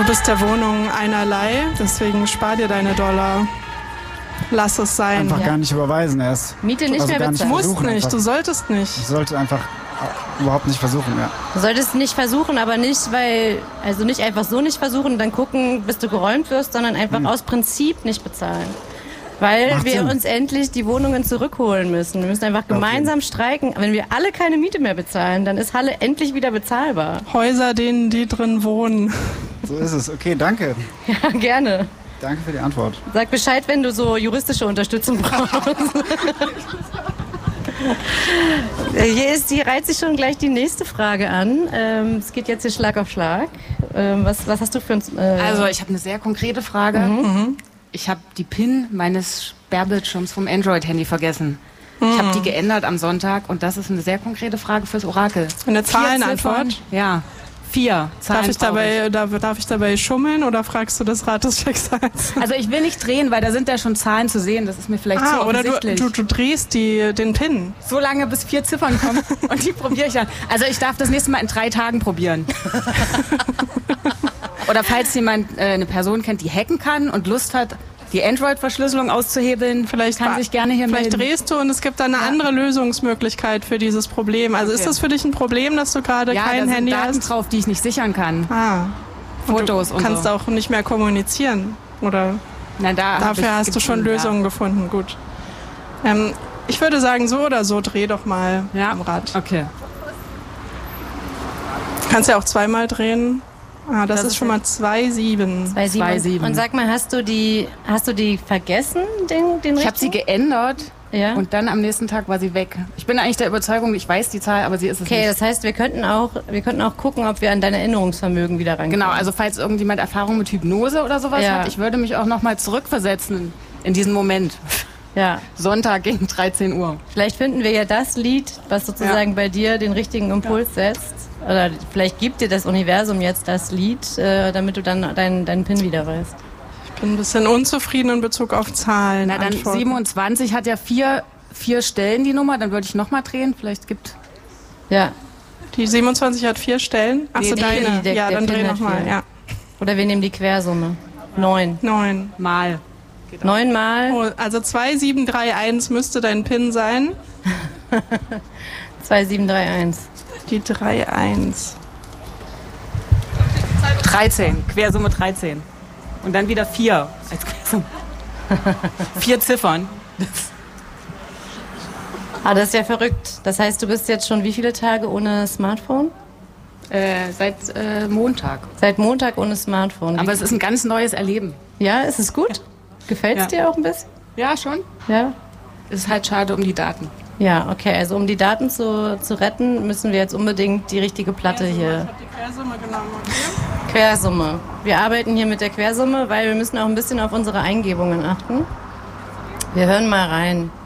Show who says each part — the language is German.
Speaker 1: bist der Wohnung einerlei, deswegen spar dir deine Dollar. Lass es sein.
Speaker 2: Einfach gar nicht überweisen erst.
Speaker 3: Miete nicht mehr bezahlen.
Speaker 1: Du musst nicht, du solltest nicht.
Speaker 2: Ich sollte einfach überhaupt nicht versuchen, ja.
Speaker 3: Du solltest nicht versuchen, aber nicht, also nicht einfach so nicht versuchen und dann gucken, bis du geräumt wirst, sondern einfach aus Prinzip nicht bezahlen. Weil
Speaker 2: Macht
Speaker 3: wir
Speaker 2: Sinn.
Speaker 3: uns endlich die Wohnungen zurückholen müssen. Wir müssen einfach gemeinsam streiken. Wenn wir alle keine Miete mehr bezahlen, dann ist Halle endlich wieder bezahlbar.
Speaker 1: Häuser, denen die drin wohnen.
Speaker 2: So ist es. Okay, danke.
Speaker 3: Ja, gerne.
Speaker 2: Danke für die Antwort.
Speaker 3: Sag Bescheid, wenn du so juristische Unterstützung brauchst. Hier reiht sich schon gleich die nächste Frage an. Es geht jetzt hier Schlag auf Schlag. Was hast du für uns?
Speaker 4: Also ich habe eine sehr konkrete Frage. Ich habe die PIN meines Sperrbildschirms vom Android-Handy vergessen. Ich habe die geändert am Sonntag und das ist eine sehr konkrete Frage fürs Orakel.
Speaker 1: Eine Zahlenantwort?
Speaker 4: Ja, 4 Zahlen.
Speaker 1: Darf ich dabei schummeln oder fragst du das Rad des Schicksals?
Speaker 4: Also ich will nicht drehen, weil da sind ja schon Zahlen zu sehen. Das ist mir vielleicht zu
Speaker 1: oder
Speaker 4: offensichtlich.
Speaker 1: du drehst den Pin.
Speaker 4: So lange, bis 4 Ziffern kommen und die probiere ich dann. Also ich darf das nächste Mal in 3 Tagen probieren. Oder falls jemand eine Person kennt, die hacken kann und Lust hat, die Android-Verschlüsselung auszuhebeln, kann sich gerne hier melden.
Speaker 1: Vielleicht drehst du und es gibt da eine andere Lösungsmöglichkeit für dieses Problem. Also ist das für dich ein Problem, dass du gerade kein Handy
Speaker 4: Daten
Speaker 1: hast?
Speaker 4: drauf, die ich nicht sichern kann. Fotos und
Speaker 1: du kannst auch nicht mehr kommunizieren, oder?
Speaker 4: Na,
Speaker 1: dafür hast du schon Lösungen gefunden. Gut. Ich würde sagen, so oder so, dreh doch mal am Rad.
Speaker 4: Okay.
Speaker 1: Du kannst ja auch zweimal drehen. Das ist schon mal 2,7.
Speaker 4: 2,7.
Speaker 3: Und sag mal, hast du die vergessen, den
Speaker 4: Ich habe sie geändert
Speaker 3: ja?
Speaker 4: und dann am nächsten Tag war sie weg. Ich bin eigentlich der Überzeugung, ich weiß die Zahl, aber sie ist es nicht.
Speaker 3: Okay, das heißt, wir könnten auch gucken, ob wir an dein Erinnerungsvermögen wieder rankommen.
Speaker 4: Genau, also falls irgendjemand Erfahrung mit Hypnose oder sowas hat, ich würde mich auch noch mal zurückversetzen in diesen Moment.
Speaker 3: Ja.
Speaker 4: Sonntag gegen 13 Uhr.
Speaker 3: Vielleicht finden wir ja das Lied, was sozusagen bei dir den richtigen Impuls setzt. Oder vielleicht gibt dir das Universum jetzt das Lied, damit du dann deinen PIN wieder weißt.
Speaker 1: Ich bin ein bisschen unzufrieden in Bezug auf Zahlen.
Speaker 4: Na dann
Speaker 1: Antworten.
Speaker 4: 27 hat ja vier Stellen die Nummer, dann würde ich noch mal drehen. Vielleicht gibt...
Speaker 3: Ja.
Speaker 1: Die 27 hat 4 Stellen? Achso, deine. Ja, dann dreh nochmal. Ja.
Speaker 3: Oder wir nehmen die Quersumme. 9.
Speaker 1: 9
Speaker 4: Mal.
Speaker 3: 9 Mal.
Speaker 1: Oh, also 2731 müsste dein PIN sein.
Speaker 3: 2731.
Speaker 1: Die 31.
Speaker 4: 13, Quersumme 13. Und dann wieder 4 als Quersumme. 4 Ziffern.
Speaker 3: Das ist ja verrückt. Das heißt, du bist jetzt schon wie viele Tage ohne Smartphone?
Speaker 4: Seit Montag.
Speaker 3: Seit Montag ohne Smartphone.
Speaker 4: Aber es ist ein ganz neues Erleben.
Speaker 3: Ja, ist es gut? Gefällt es dir auch ein bisschen?
Speaker 4: Ja, schon.
Speaker 3: Ja.
Speaker 4: Es ist halt schade um die Daten.
Speaker 3: Ja, okay. Also um die Daten zu retten, müssen wir jetzt unbedingt die richtige Platte hier...
Speaker 1: Ich habe die Quersumme genommen, okay?
Speaker 3: Quersumme. Wir arbeiten hier mit der Quersumme, weil wir müssen auch ein bisschen auf unsere Eingebungen achten. Wir hören mal rein.